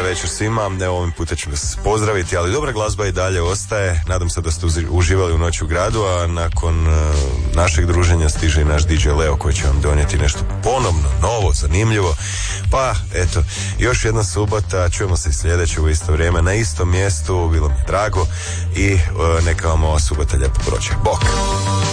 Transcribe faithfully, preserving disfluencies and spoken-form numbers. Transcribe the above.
večer svima. Evo, ovim puta ću vas pozdraviti, ali dobra glazba i dalje ostaje. Nadam se da ste uživali u Noći u gradu, a nakon uh, našeg druženja stiže i naš D J Leo koji će vam donijeti nešto ponovno, novo, zanimljivo. Pa, eto, još jedna subota, čujemo se i sljedeće u isto vrijeme na istom mjestu, bilo mi je drago i uh, neka vam ova subota lijepo prođe. Bok!